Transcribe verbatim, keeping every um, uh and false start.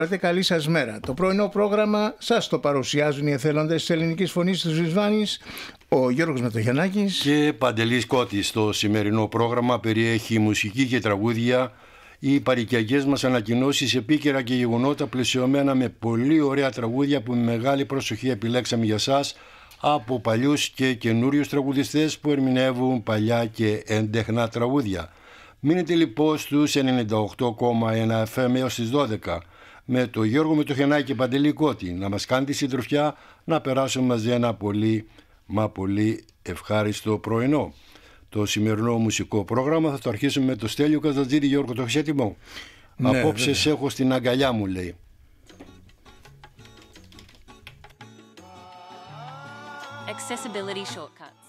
Καλή σας μέρα. Το πρωινό πρόγραμμα σας το παρουσιάζουν οι εθελοντές της Ελληνικής Φωνής της Βρισβάνης, ο Γιώργος Μετοχιανάκης και Παντελής Κώτης. Το σημερινό πρόγραμμα περιέχει μουσική και τραγούδια, οι παροικιακές μας ανακοινώσεις, επίκαιρα και γεγονότα πλαισιωμένα με πολύ ωραία τραγούδια που με μεγάλη προσοχή επιλέξαμε για σας από παλιούς και καινούριους τραγουδιστές που ερμηνεύουν παλιά και έντεχνα τραγούδια. Μείνετε λοιπόν στους ενενήντα οκτώ κόμμα ένα εφ εμ έως τις δώδεκα με το Γιώργο Μετοχιανάκη και Παντελή Κώτη να μας κάνει τη συντροφιά, να περάσουμε μαζί ένα πολύ μα πολύ ευχάριστο πρωινό. Το σημερινό μουσικό πρόγραμμα θα το αρχίσουμε με το Στέλιο Καζατζίδη. Γιώργο, το έχεις έτοιμο? Ναι, απόψε σε έχω στην αγκαλιά μου, λέει. Accessibility shortcut.